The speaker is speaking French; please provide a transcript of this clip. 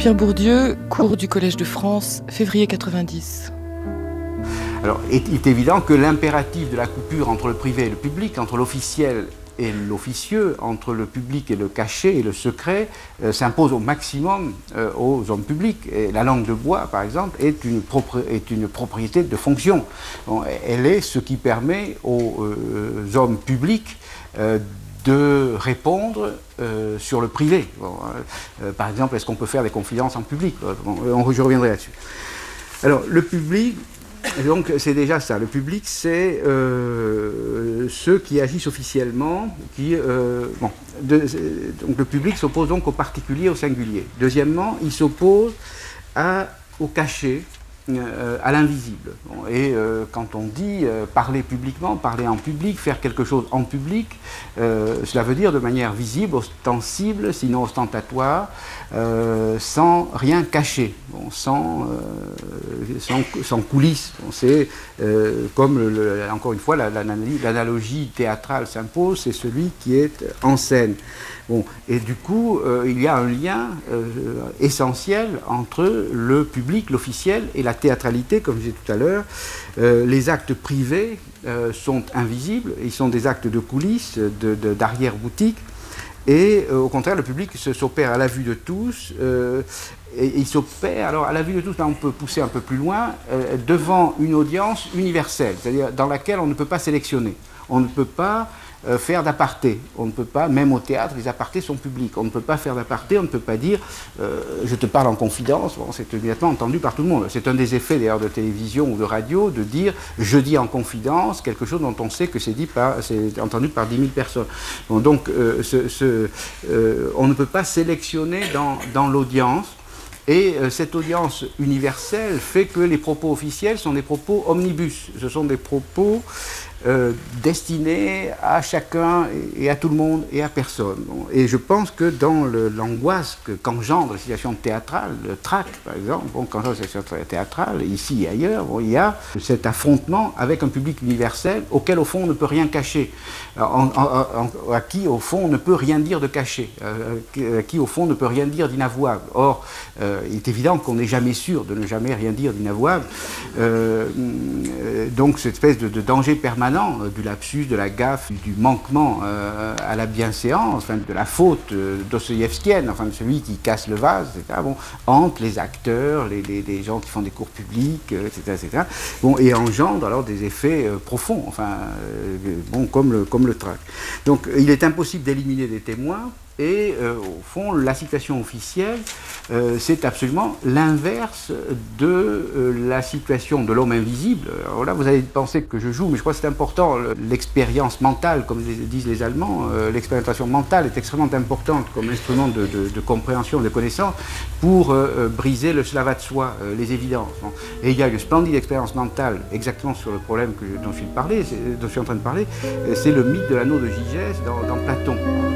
Jean-Pierre Bourdieu, cours du Collège de France, février 90. Alors, il est évident que l'impératif de la coupure entre le privé et le public, entre l'officiel et l'officieux, entre le public et le caché et le secret, s'impose au maximum aux hommes publics. Et la langue de bois, par exemple, est une propriété de fonction. Bon, elle est ce qui permet aux hommes publics de répondre sur le privé. Bon, par exemple, est-ce qu'on peut faire des confidences en public? Bon, je reviendrai là-dessus. Alors, le public, donc c'est déjà ça. Le public, c'est ceux qui agissent officiellement. Donc le public s'oppose donc au particulier, au singulier. Deuxièmement, il s'oppose au caché, à l'invisible. Bon, et quand on dit parler publiquement, parler en public, faire quelque chose en public, cela veut dire de manière visible, ostensible, sinon ostentatoire, sans rien cacher, bon, sans coulisses. Bon, c'est comme, encore une fois, l'analogie théâtrale s'impose, c'est celui qui est en scène. Bon, et du coup, il y a un lien essentiel entre le public, l'officiel et la théâtralité, comme je disais tout à l'heure. Les actes privés sont invisibles, ils sont des actes de coulisses, d'arrière-boutique, et au contraire, le public s'opère à la vue de tous, et il s'opère, alors à la vue de tous, là on peut pousser un peu plus loin, devant une audience universelle, c'est-à-dire dans laquelle on ne peut pas sélectionner, on ne peut pas faire d'aparté. On ne peut pas, même au théâtre, les apartés sont publics. On ne peut pas faire d'aparté, on ne peut pas dire je te parle en confidence. Bon, c'est immédiatement entendu par tout le monde. C'est un des effets d'ailleurs de télévision ou de radio de dire je dis en confidence quelque chose dont on sait que c'est entendu par 10 000 personnes. Bon, donc on ne peut pas sélectionner dans l'audience. Et cette audience universelle fait que les propos officiels sont des propos omnibus. Ce sont des propos destinés à chacun et à tout le monde et à personne. Bon, et je pense que dans l'angoisse qu'engendre la situation théâtrale, le trac par exemple, bon, qu'engendre la situation théâtrale, ici et ailleurs, bon, il y a cet affrontement avec un public universel auquel au fond on ne peut rien cacher, à qui au fond on ne peut rien dire de caché, à qui au fond on ne peut rien dire d'inavouable. Or, il est évident qu'on n'est jamais sûr de ne jamais rien dire d'inavouable. Donc cette espèce de danger permanent, du lapsus, de la gaffe, du manquement à la bienséance, enfin, de la faute dostoïevskienne, enfin de celui qui casse le vase, etc., bon, hante les acteurs, les gens qui font des cours publics, etc. Bon, et engendre alors des effets profonds, enfin, bon, comme le trac. Donc il est impossible d'éliminer des témoins. Et au fond, la situation officielle, c'est absolument l'inverse de la situation de l'homme invisible. Alors là, vous allez penser que je joue, mais je crois que c'est important. L'expérience mentale, comme disent les Allemands, l'expérimentation mentale est extrêmement importante comme instrument de compréhension, de connaissance, pour briser le cela va de soi, les évidences. Et il y a une splendide expérience mentale, exactement sur le problème dont je suis en train de parler, c'est le mythe de l'anneau de Gygès dans Platon.